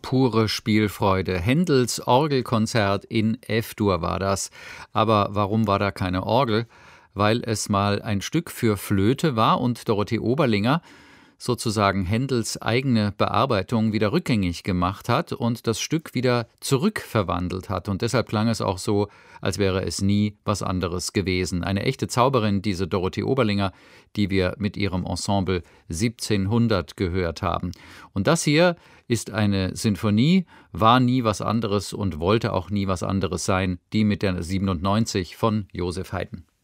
pure Spielfreude. Händels Orgelkonzert in F-Dur war das. Aber warum war da keine Orgel? Weil es mal ein Stück für Flöte war und Dorothee Oberlinger sozusagen Händels eigene Bearbeitung wieder rückgängig gemacht hat und das Stück wieder zurückverwandelt hat. Und deshalb klang es auch so, als wäre es nie was anderes gewesen. Eine echte Zauberin, diese Dorothee Oberlinger, die wir mit ihrem Ensemble 1700 gehört haben. Und das hier ist eine Sinfonie, war nie was anderes und wollte auch nie was anderes sein, die mit der 97 von Joseph Haydn.